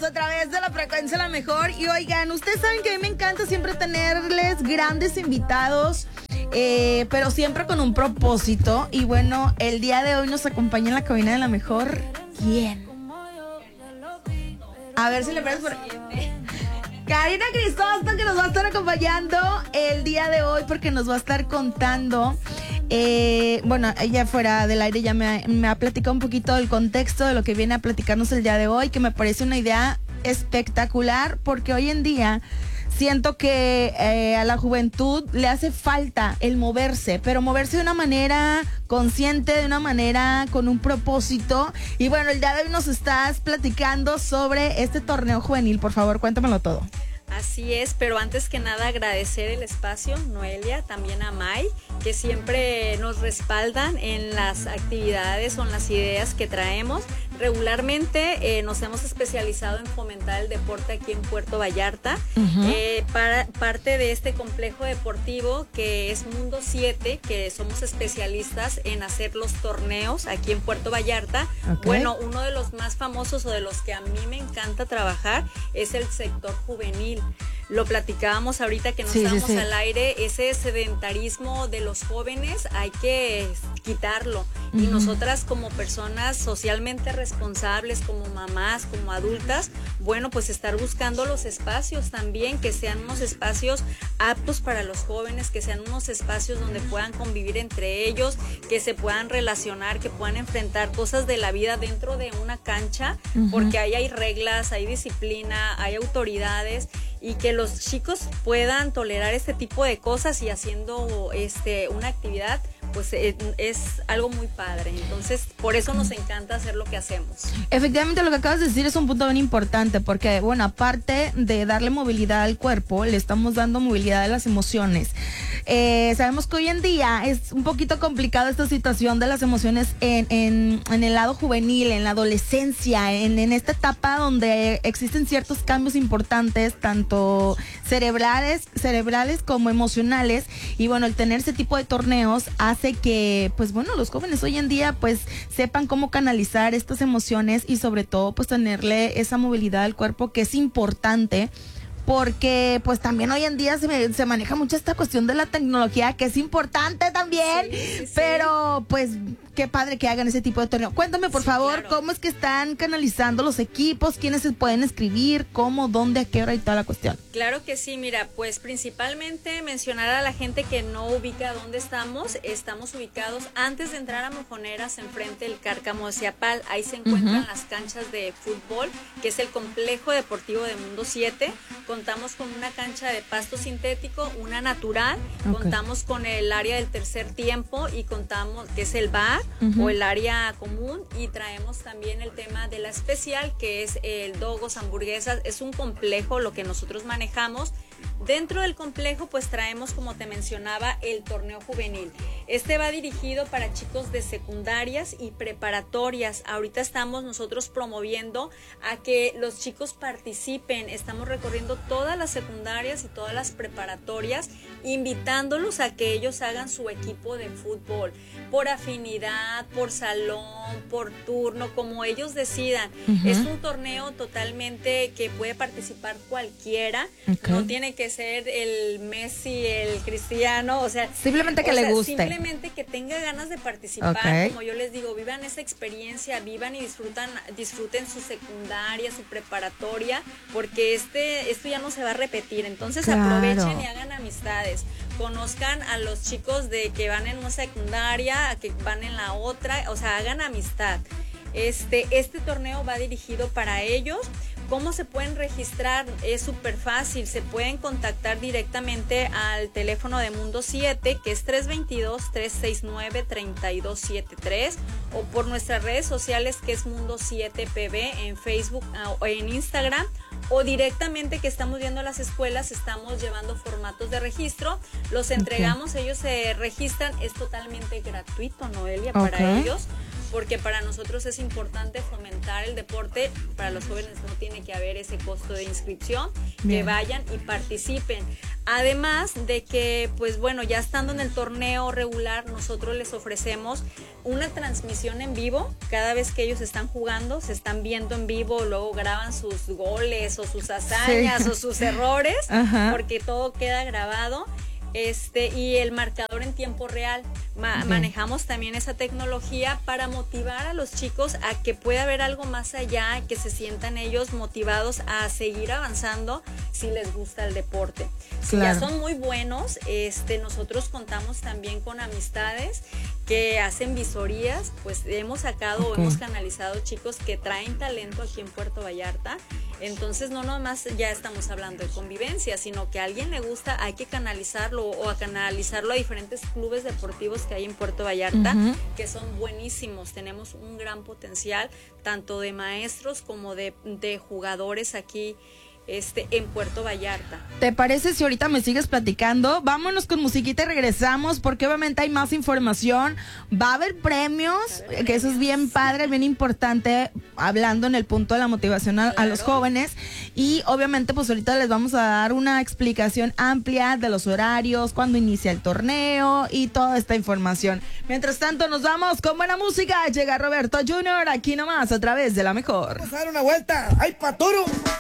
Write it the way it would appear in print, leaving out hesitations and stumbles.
a través de la frecuencia La Mejor. Y oigan, ustedes saben que a mí me encanta siempre tenerles grandes invitados, pero siempre con un propósito. Y bueno, el día de hoy nos acompaña en la cabina de La Mejor. ¿Quién? A ver si le pones por aquí. Karina Cristóstomo, que nos va a estar acompañando el día de hoy porque nos va a estar contando. Bueno, ella fuera del aire ya me ha platicado un poquito del contexto de lo que viene a platicarnos el día de hoy, que me parece una idea espectacular porque hoy en día siento que a la juventud le hace falta el moverse, pero moverse de una manera consciente, de una manera con un propósito. Y bueno, el día de hoy nos estás platicando sobre este torneo juvenil. Por favor, cuéntamelo todo. Así es, pero antes que nada agradecer el espacio, Noelia, también a May, que siempre nos respaldan en las actividades o en las ideas que traemos. Regularmente nos hemos especializado en fomentar el deporte aquí en Puerto Vallarta. Para parte de este complejo deportivo que es Mundo 7, que somos especialistas en hacer los torneos aquí en Puerto Vallarta. Okay. Bueno, uno de los más famosos o de los que a mí me encanta trabajar es el sector juvenil. Lo platicábamos ahorita que no estábamos al aire, ese sedentarismo de los jóvenes hay que quitarlo. Y nosotras como personas socialmente responsables, como mamás, como adultas, bueno, pues estar buscando los espacios también, que sean unos espacios aptos para los jóvenes, que sean unos espacios donde puedan convivir entre ellos, que se puedan relacionar, que puedan enfrentar cosas de la vida dentro de una cancha, porque ahí hay reglas, hay disciplina, hay autoridades, y que los chicos puedan tolerar este tipo de cosas y haciendo una actividad, pues es algo muy padre. Entonces, por eso nos encanta hacer lo que hacemos. Efectivamente, lo que acabas de decir es un punto bien importante, porque, bueno, aparte de darle movilidad al cuerpo, le estamos dando movilidad a las emociones. Sabemos que hoy en día es un poquito complicado esta situación de las emociones en el lado juvenil, en la adolescencia, en esta etapa donde existen ciertos cambios importantes, tanto cerebrales como emocionales. Y bueno, el tener ese tipo de torneos hace que, pues bueno, los jóvenes hoy en día pues sepan cómo canalizar estas emociones y sobre todo pues tenerle esa movilidad al cuerpo, que es importante. Porque pues también hoy en día se maneja mucho esta cuestión de la tecnología, que es importante también, pero pues qué padre que hagan ese tipo de torneo. Cuéntame por favor, claro, ¿cómo es que están canalizando los equipos? ¿Quiénes se pueden inscribir? ¿Cómo? ¿Dónde? ¿A qué hora? Y toda la cuestión. Claro que sí, mira, pues principalmente mencionar a la gente que no ubica dónde estamos. Estamos ubicados antes de entrar a Mojoneras, enfrente del Cárcamo de Ciapal. Ahí se encuentran las canchas de fútbol, que es el complejo deportivo de Mundo 7. Contamos con una cancha de pasto sintético, una natural, contamos con el área del tercer tiempo y contamos, que es el bar o el área común, y traemos también el tema de la especial, que es el dogos, hamburguesas. Es un complejo lo que nosotros manejamos. Dentro del complejo pues traemos, como te mencionaba, el torneo juvenil. Este va dirigido para chicos de secundarias y preparatorias. Ahorita estamos nosotros promoviendo a que los chicos participen. Estamos recorriendo todas las secundarias y todas las preparatorias, invitándolos a que ellos hagan su equipo de fútbol, por afinidad, por salón, por turno, como ellos decidan. Es un torneo totalmente que puede participar cualquiera, no tiene que ser el Messi, el Cristiano, o sea, simplemente que le guste, simplemente que tenga ganas de participar. Como yo les digo, vivan esa experiencia, vivan y disfruten su secundaria, su preparatoria, porque esto ya no se va a repetir. Entonces aprovechen y hagan amistades, conozcan a los chicos de que van en una secundaria, a que van en la otra, o sea, hagan amistad. Este torneo va dirigido para ellos. ¿Cómo se pueden registrar? Es súper fácil, se pueden contactar directamente al teléfono de Mundo 7, que es 322-369-3273, o por nuestras redes sociales, que es Mundo 7 PB, en Facebook o en Instagram, o directamente que estamos viendo a las escuelas, estamos llevando formatos de registro, los entregamos, ellos se registran, es totalmente gratuito, Noelia, para ellos. porque para nosotros es importante fomentar el deporte. Para los jóvenes no tiene que haber ese costo de inscripción. Bien. Que vayan y participen. Además de que, pues bueno, ya estando en el torneo regular, nosotros les ofrecemos una transmisión en vivo. Cada vez que ellos están jugando, se están viendo en vivo, luego graban sus goles o sus hazañas, sí, o sus errores, porque todo queda grabado. Y el marcador en tiempo real. Manejamos también esa tecnología para motivar a los chicos a que pueda haber algo más allá, que se sientan ellos motivados a seguir avanzando si les gusta el deporte. Si ya son muy buenos, nosotros contamos también con amistades que hacen visorías, pues hemos sacado, hemos canalizado chicos que traen talento aquí en Puerto Vallarta. Entonces no nomás ya estamos hablando de convivencia, sino que a alguien le gusta, hay que canalizarlo o a canalizarlo a diferentes clubes deportivos que hay en Puerto Vallarta, que son buenísimos. Tenemos un gran potencial, tanto de maestros como de jugadores aquí en Puerto Vallarta. ¿Te parece si ahorita me sigues platicando? Vámonos con musiquita y regresamos, porque obviamente hay más información. Va a haber premios, que eso es bien padre, bien importante, hablando en el punto de la motivación a los jóvenes. Y obviamente pues ahorita les vamos a dar una explicación amplia de los horarios, cuándo inicia el torneo y toda esta información. Mientras tanto nos vamos con buena música. Llega Roberto Junior aquí nomás a través de La Mejor. Vamos a dar una vuelta. ¡Ay, Paturo!